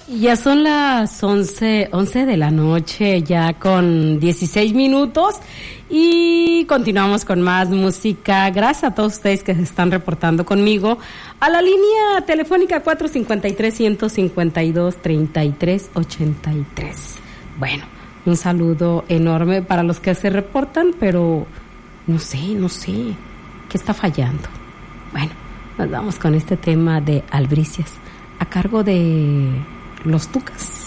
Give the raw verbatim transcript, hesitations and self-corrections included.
Ya son las once, once de la noche, ya con dieciséis minutos, y continuamos con más música. Gracias a todos ustedes que se están reportando conmigo a la línea telefónica cuatro cinco tres, uno cinco dos, tres tres ocho tres. Bueno, un saludo enorme para los que se reportan, pero no sé, no sé, ¿qué está fallando? Bueno, nos vamos con este tema de Albricias, a cargo de Los Tucas.